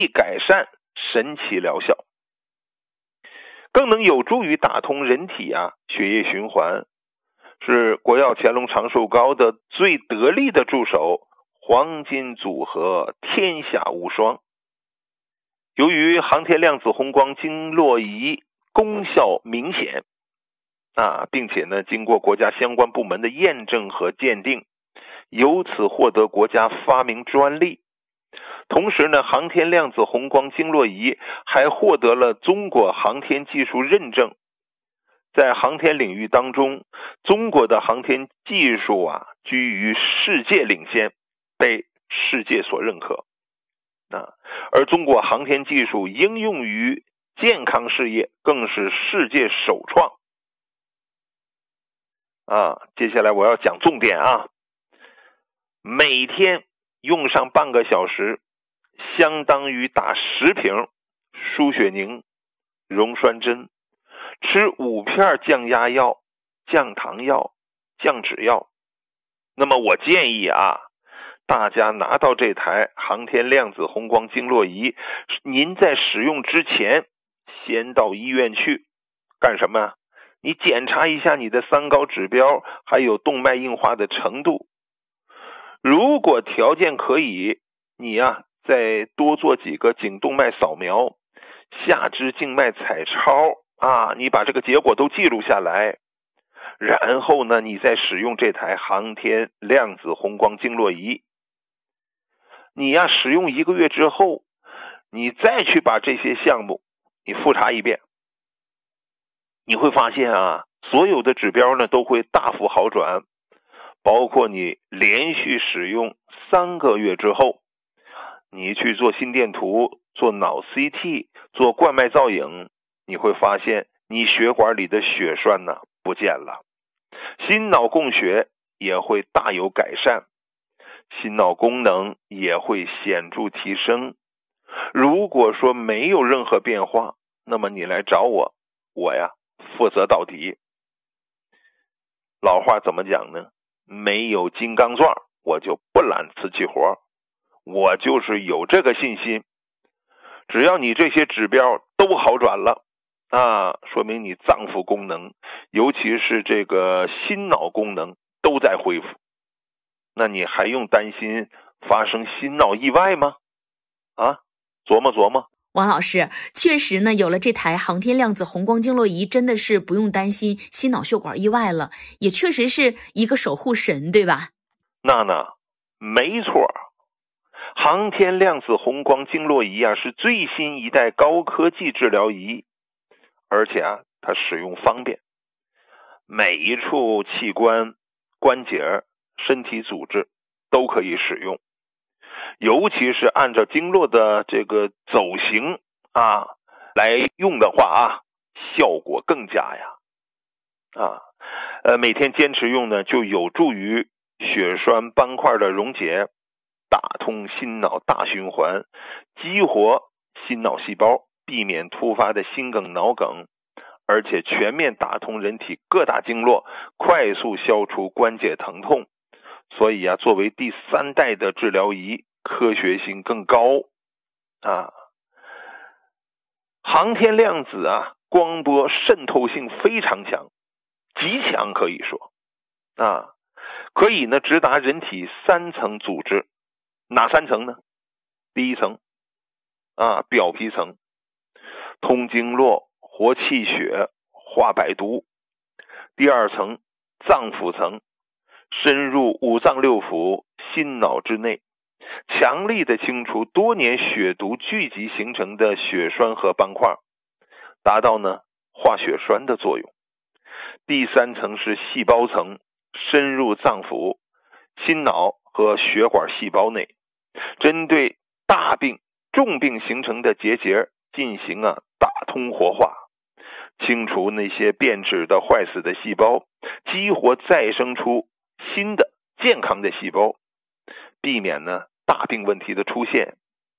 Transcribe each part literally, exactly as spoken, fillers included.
改善，神奇疗效，更能有助于打通人体啊血液循环，是国药乾隆长寿膏的最得力的助手，黄金组合，天下无双。由于航天量子红光经络仪功效明显啊，并且呢经过国家相关部门的验证和鉴定，由此获得国家发明专利。同时呢，航天量子红光经络仪还获得了中国航天技术认证。在航天领域当中，中国的航天技术啊居于世界领先，被世界所认可。啊，而中国航天技术应用于健康事业更是世界首创。啊，接下来我要讲重点啊，每天用上半个小时，相当于打十瓶输血宁、溶栓针，吃五片降压药、降糖药、降脂药。那么我建议啊，大家拿到这台航天量子红光经络仪，您在使用之前先到医院去干什么呀？你检查一下你的三高指标，还有动脉硬化的程度。如果条件可以，你啊再多做几个颈动脉扫描、下肢静脉彩超啊，你把这个结果都记录下来。然后呢，你再使用这台航天量子红光经络仪。你呀使用一个月之后，你再去把这些项目你复查一遍，你会发现啊，所有的指标呢都会大幅好转。包括你连续使用三个月之后，你去做心电图、做脑 C T、做冠脉造影，你会发现你血管里的血栓呢不见了，心脑供血也会大有改善，心脑功能也会显著提升。如果说没有任何变化，那么你来找我，我呀负责到底。老话怎么讲呢？没有金刚钻我就不揽瓷器活，我就是有这个信心。只要你这些指标都好转了啊，说明你脏腑功能，尤其是这个心脑功能都在恢复。那你还用担心发生心脑意外吗？啊，琢磨琢磨。 王老师，确实呢，有了这台航天量子红光经络仪，真的是不用担心心脑血管意外了，也确实是一个守护神，对吧？ 那呢，没错。航天量子红光经络仪啊，是最新一代高科技治疗仪，而且啊，它使用方便，每一处器官、关节、身体组织都可以使用。尤其是按照经络的这个走形啊来用的话啊，效果更佳呀。啊，呃，每天坚持用呢，就有助于血栓斑块的溶解，打通心脑大循环，激活心脑细胞，避免突发的心梗、脑梗，而且全面打通人体各大经络，快速消除关节疼痛。所以啊，作为第三代的治疗仪，科学性更高啊。航天量子啊，光波渗透性非常强，极强可以说啊，可以呢直达人体三层组织。哪三层呢？第一层啊，表皮层，通经络、活气血、化百毒。第二层，脏腑层，深入五脏六腑、心脑之内，强力的清除多年血毒聚集形成的血栓和斑块，达到呢化血栓的作用。第三层是细胞层，深入脏腑、心脑和血管细胞内，针对大病、重病形成的结节进行啊打通活化，清除那些变质的坏死的细胞，激活再生出新的健康的细胞，避免呢大病问题的出现。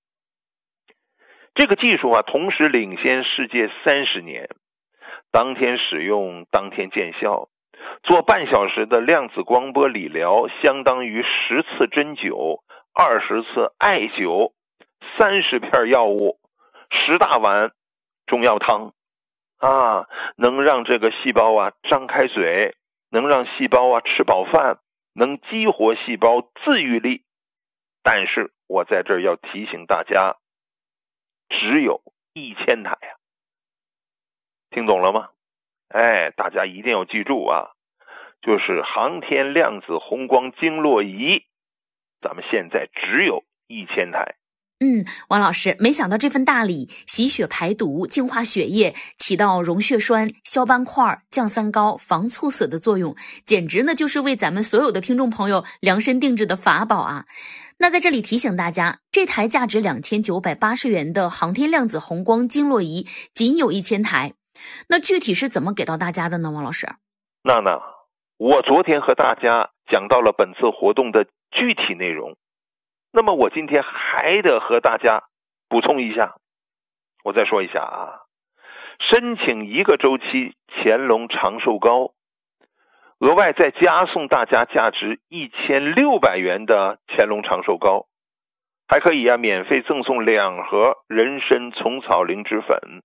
这个技术啊，同时领先世界三十年，当天使用当天见效。做半小时的量子光波理疗，相当于十次针灸、二十次艾灸、 三十片药物，十大碗中药汤啊，能让这个细胞啊张开嘴，能让细胞啊吃饱饭，能激活细胞自愈力。但是我在这儿要提醒大家，只有一千台啊，听懂了吗？哎，大家一定要记住啊，就是航天量子红光经络仪，咱们现在只有一千台。 嗯，王老师，没想到这份大礼洗血排毒、净化血液，起到溶血栓、消斑块、降三高、防猝死的作用，简直呢就是为咱们所有的听众朋友量身定制的法宝啊！那在这里提醒大家，这台价值两千九百八十元的航天量子红光经络仪仅有一千台，那具体是怎么给到大家的呢？王老师， 娜娜，我昨天和大家讲到了本次活动的具体内容。那么我今天还得和大家补充一下，我再说一下啊，申请一个周期乾隆长寿膏，额外再加送大家价值一千六百元的乾隆长寿膏，还可以啊免费赠送两盒人参虫草灵芝粉。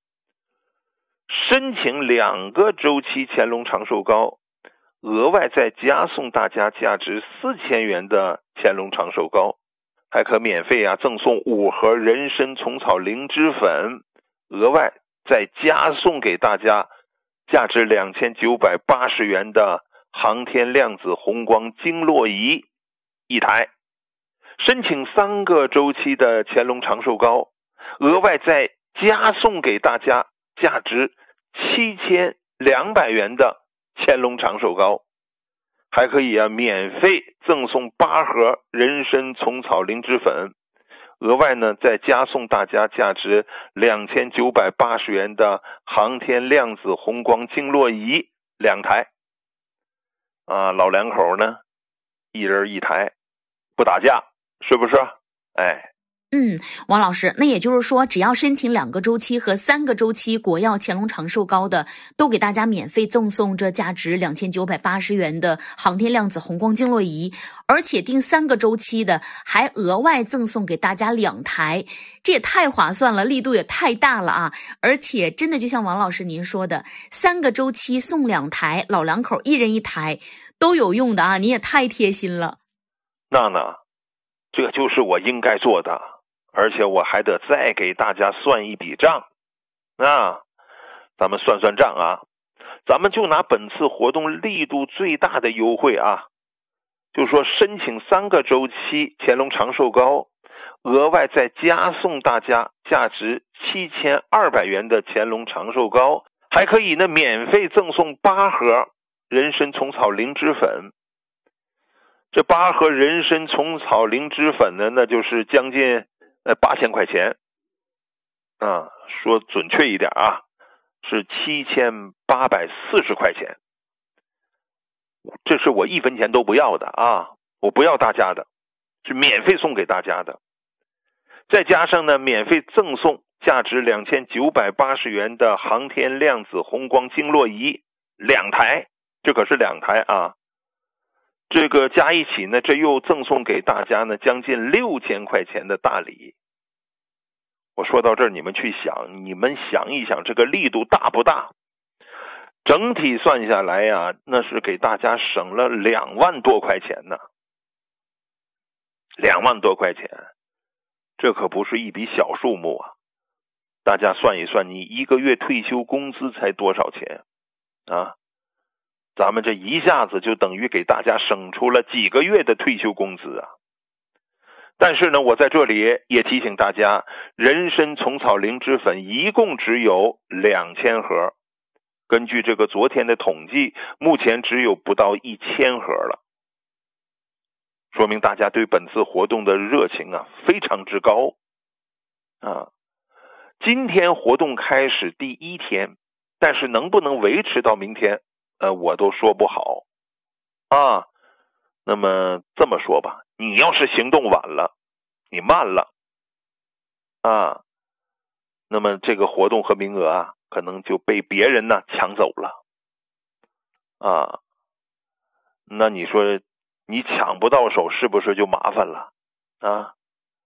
申请两个周期乾隆长寿膏，额外再加送大家价值四千元的乾隆长寿膏，还可免费啊赠送五盒人参虫草灵芝粉，额外再加送给大家价值两千九百八十元的航天量子红光经络仪一台。申请三个周期的乾隆长寿膏，额外再加送给大家价值七千两百元的乾隆长寿膏，还可以啊免费赠送八盒人参虫草灵芝粉，额外呢再加送大家价值两千九百八十元的航天量子红光经络仪两台。啊，老两口呢一人一台，不打架，是不是？哎。 嗯，王老师，那也就是说，只要申请两个周期和三个周期国药乾隆长寿膏的，都给大家免费赠送这价值两千九百八十元的航天量子红光经络仪，而且订三个周期的还额外赠送给大家两台，这也太划算了，力度也太大了啊！而且真的就像王老师您说的，三个周期送两台，老两口一人一台，都有用的啊！你也太贴心了。 娜娜，这就是我应该做的。而且我还得再给大家算一笔账啊，咱们算算账啊，咱们就拿本次活动力度最大的优惠啊，就说申请三个周期乾隆长寿膏，额外再加送大家价值七千二百元的乾隆长寿膏，还可以呢免费赠送八盒人参虫草灵芝粉。这八盒人参虫草灵芝粉呢，那就是将近呃，八千块钱，啊，说准确一点啊，是七千八百四十块钱。这是我一分钱都不要的啊，我不要大家的，是免费送给大家的。再加上呢，免费赠送价值两千九百八十元的航天量子红光经络仪两台，这可是两台啊。这个加一起呢，这又赠送给大家呢将近六千块钱的大礼。我说到这儿，你们去想，你们想一想，这个力度大不大？整体算下来呀，那是给大家省了两万多块钱呢。两万多块钱，这可不是一笔小数目啊！大家算一算，你一个月退休工资才多少钱啊？咱们这一下子就等于给大家省出了几个月的退休工资啊！但是呢，我在这里也提醒大家，人参虫草灵芝粉一共只有两千盒，根据这个昨天的统计，目前只有不到一千盒了，说明大家对本次活动的热情啊非常之高啊！今天活动开始第一天，但是能不能维持到明天？呃，我都说不好啊。那么这么说吧，你要是行动晚了，你慢了啊，那么这个活动和名额啊，可能就被别人呢抢走了啊。那你说你抢不到手，是不是就麻烦了啊？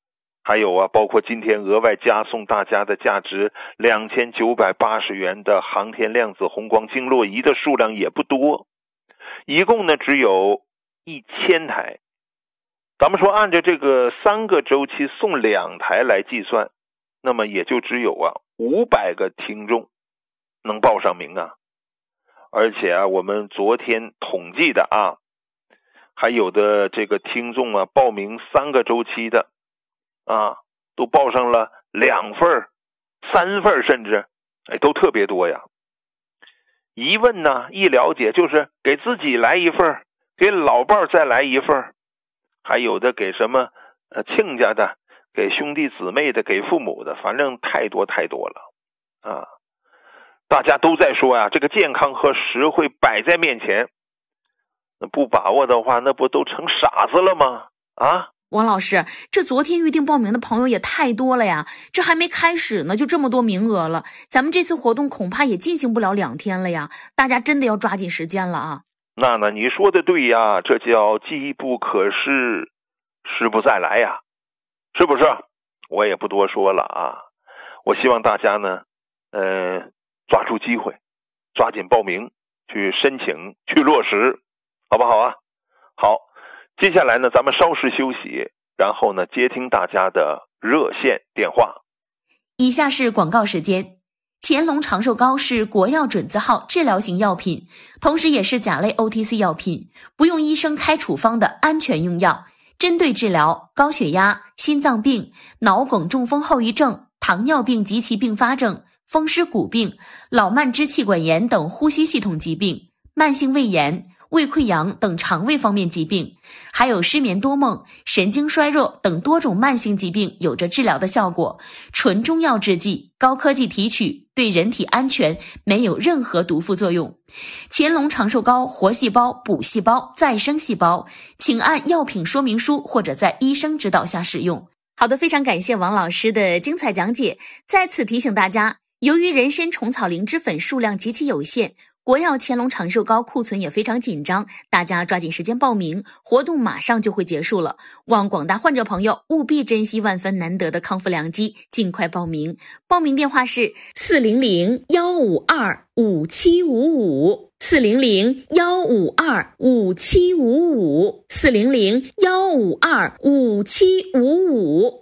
还有啊，包括今天额外加送大家的价值两千九百八十元的航天量子红光经络仪的数量也不多，一共呢只有一千台。咱们说按照这个三个周期送两台来计算，那么也就只有啊五百个听众能报上名啊。而且啊，我们昨天统计的啊，还有的这个听众啊，报名三个周期的啊，都报上了两份、三份，甚至哎都特别多呀。一问呢，一了解就是给自己来一份，给老伴再来一份，还有的给什么呃亲家的，给兄弟姊妹的，给父母的，反正太多太多了啊。大家都在说呀、啊，这个健康和实惠摆在面前，那不把握的话，那不都成傻子了吗？啊， 王老师，这昨天预定报名的朋友也太多了呀，这还没开始呢，就这么多名额了，咱们这次活动恐怕也进行不了两天了呀，大家真的要抓紧时间了啊。 娜娜，你说的对呀，这叫机不可失，失不再来呀，是不是？我也不多说了啊，我希望大家呢，呃。抓住机会，抓紧报名，去申请，去落实，好不好啊？好，接下来呢，咱们稍事休息，然后呢，接听大家的热线电话。 以下是广告时间。乾隆长寿膏是国药准字号治疗型药品，同时也是甲类 O T C 药品，不用医生开处方的安全用药，针对治疗高血压、心脏病、脑梗、中风后遗症、糖尿病及其并发症、风湿骨病、老慢支气管炎等呼吸系统疾病、慢性胃炎、胃溃疡等肠胃方面疾病，还有失眠多梦、神经衰弱等多种慢性疾病有着治疗的效果。纯中药制剂，高科技提取，对人体安全，没有任何毒副作用。乾隆长寿膏活细胞、补细胞、再生细胞，请按药品说明书或者在医生指导下使用。好的，非常感谢王老师的精彩讲解。再次提醒大家，由于人参虫草灵芝粉数量极其有限，国药乾隆长寿膏库存也非常紧张，大家抓紧时间报名，活动马上就会结束了。望广大患者朋友务必珍惜万分难得的康复良机，尽快报名。报名电话是四零零幺五二五七五五，四零零幺五二五七五五，四零零幺五二五七五五。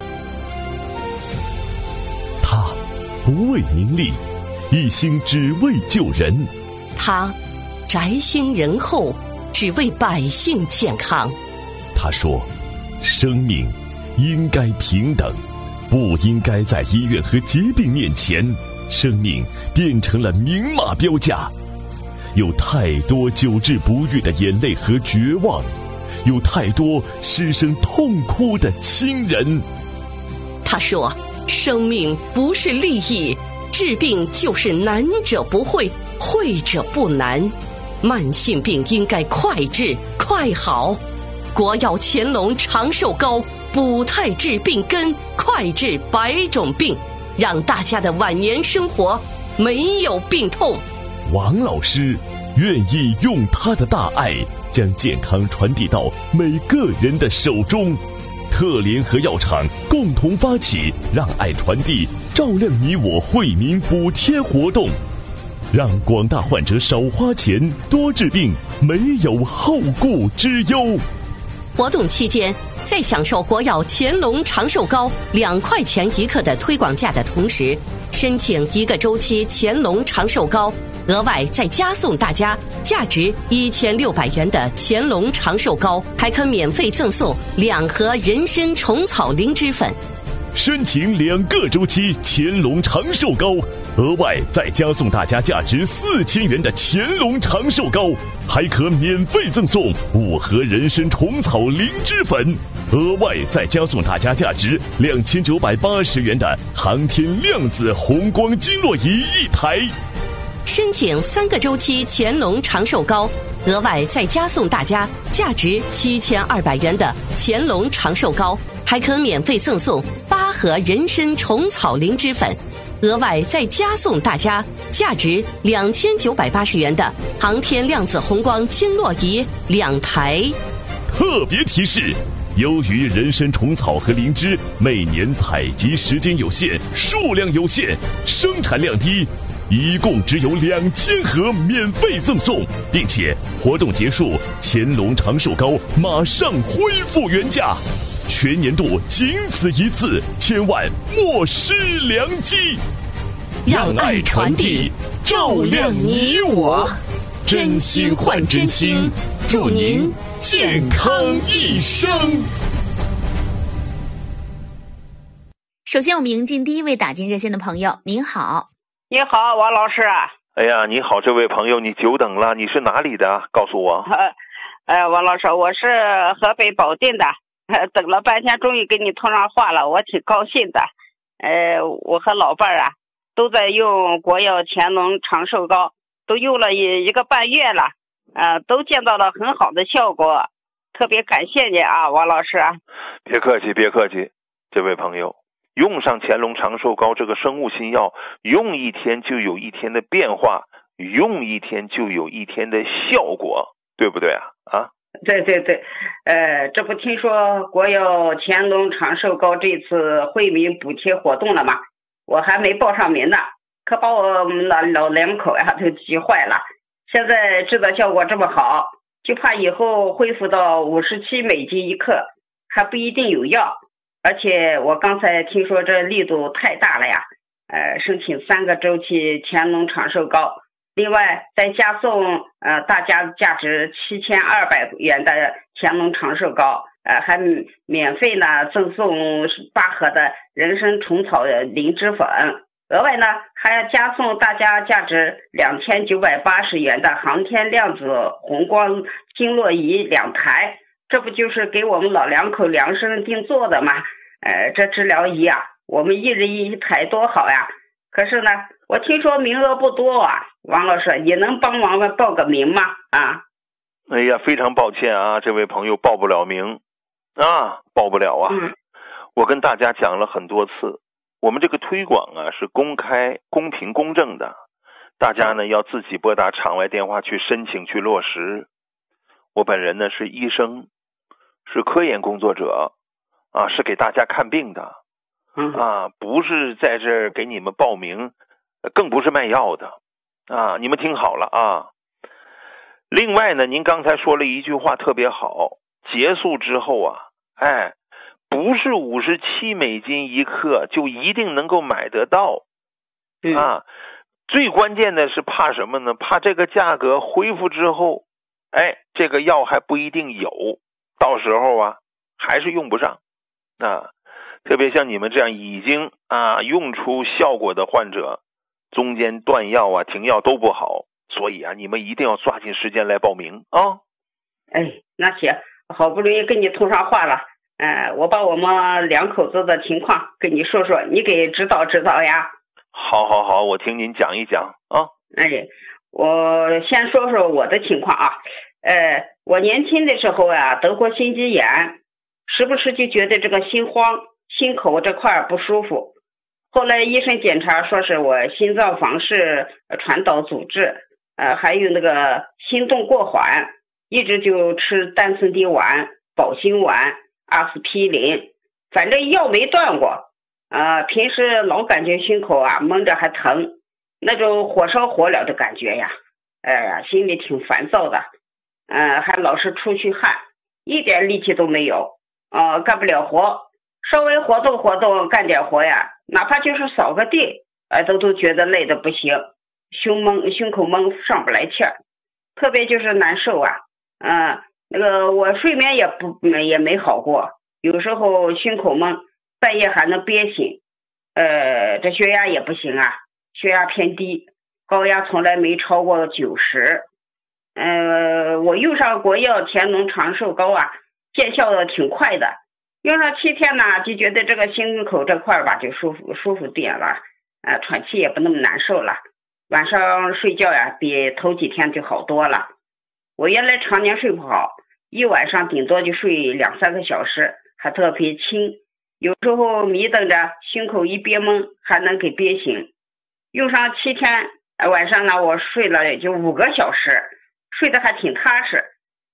他不为名利，一心只为救人。 他宅心仁厚，只为百姓健康。 他说，生命应该平等，不应该在医院和疾病面前，生命变成了明码标价。有太多久治不愈的眼泪和绝望，有太多失声痛哭的亲人。 他说，生命不是利益，治病就是难者不会，会者不难。慢性病应该快治快好，国药乾隆长寿膏补态治病根，快治百种病，让大家的晚年生活没有病痛。 王老师愿意用他的大爱，将健康传递到每个人的手中。特联合药厂共同发起让爱传递，照亮你我惠民补贴活动，让广大患者少花钱多治病，没有后顾之忧。 活动期间，在享受国药乾隆长寿膏两块钱一克的推广价的同时，申请一个周期乾隆长寿膏，额外再加送大家价值一千六百元的乾隆长寿膏，还可免费赠送两盒人参虫草灵芝粉。 申请两个周期乾隆长寿膏，额外再加送大家价值四千元的乾隆长寿膏，还可免费赠送五盒人参虫草灵芝粉，额外再加送大家价值两千九百八十元的航天量子红光经络仪一台。 申请三个周期乾隆长寿膏，额外再加送大家价值七千二百元的乾隆长寿膏，还可免费赠送八盒人参虫草灵芝粉，额外再加送大家价值两千九百八十元的航天量子红光经络仪两台。 特别提示： 由于人参虫草和灵芝每年采集时间有限，数量有限，生产量低，一共只有两千盒免费赠送，并且活动结束，乾隆长寿糕马上恢复原价。全年度仅此一次，千万莫失良机。 让爱传递，照亮你我，真心换真心，祝您健康一生。 首先我们迎进第一位打进热线的朋友。您好。 你好，王老师。 哎呀，你好，这位朋友，你久等了，你是哪里的？告诉我。 呃，呃王老师，我是河北保定的，呃，等了半天，终于跟你通上话了，我挺高兴的。呃，我和老伴儿啊，都在用国药乾隆长寿膏，都用了一一个半月了，呃，都见到了很好的效果，特别感谢你啊，王老师。 别客气，别客气，这位朋友，用上乾隆长寿膏这个生物新药，用一天就有一天的变化，用一天就有一天的效果，对不对啊？啊？ 对对对，呃，这不听说国药乾隆长寿膏这次惠民补贴活动了吗？我还没报上名呢，可把我们老老两口呀都急坏了。现在制作效果这么好，就怕以后恢复到五十七美金一克，还不一定有药。而且我刚才听说这力度太大了呀，呃，申请三个周期乾隆长寿膏，另外再加送呃大家价值七千二百元的乾隆长寿膏，呃还免费呢赠送八盒的人参虫草灵芝粉，额外呢还要加送大家价值两千九百八十元的航天量子红光经络仪两台。这不就是给我们老两口量身定做的吗？呃，这治疗仪啊，我们一人一台多好呀！可是呢，我听说名额不多啊，王老师，你能帮忙们报个名吗？啊？ 哎呀，非常抱歉啊，这位朋友报不了名啊，报不了啊。嗯、我跟大家讲了很多次，我们这个推广啊是公开、公平、公正的，大家呢要自己拨打场外电话去申请去落实。我本人呢是医生。是科研工作者啊，是给大家看病的啊，不是在这儿给你们报名，更不是卖药的啊，你们听好了啊。另外呢，您刚才说了一句话特别好，结束之后啊，哎，不是五十七美金一克就一定能够买得到啊。最关键的是怕什么呢？怕这个价格恢复之后，哎，这个药还不一定有。到时候啊，还是用不上啊！特别像你们这样已经啊用出效果的患者，中间断药啊、停药都不好，所以啊，你们一定要抓紧时间来报名啊！ 哎，那行，好不容易跟你通上话了，呃，我把我们两口子的情况跟你说说，你给指导指导呀。 好好好，我听您讲一讲啊。 哎，我先说说我的情况啊。呃，我年轻的时候啊，得过心肌炎，时不时就觉得这个心慌，心口这块不舒服。后来医生检查说是我心脏房室传导阻滞，呃，还有那个心动过缓，一直就吃丹参滴丸、保心丸、阿司匹林，反正药没断过。呃，平时老感觉心口啊闷着还疼，那种火烧火燎的感觉呀，哎呀，心里挺烦躁的。呃，还老是出去汗，一点力气都没有，呃，干不了活，稍微活动活动，干点活呀，哪怕就是扫个地，呃，都都觉得累得不行，胸闷，胸口闷，上不来气儿，特别就是难受啊，嗯、呃，那个我睡眠也不也没好过，有时候胸口闷，半夜还能憋醒，呃，这血压也不行啊，血压偏低，高压从来没超过九十。呃，我用上国药乾隆长寿膏啊，见效的挺快的，用上七天呢，就觉得这个心口这块吧就舒服舒服点了，呃，喘气也不那么难受了，晚上睡觉呀比头几天就好多了。我原来常年睡不好，一晚上顶多就睡两三个小时，还特别轻，有时候迷瞪着胸口一憋闷还能给憋醒。用上七天，晚上呢我睡了也就五个小时，睡得还挺踏实，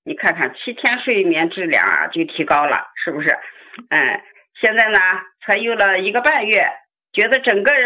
你看看七天睡眠质量啊就提高了，是不是？嗯，现在呢才有了一个半月，觉得整个人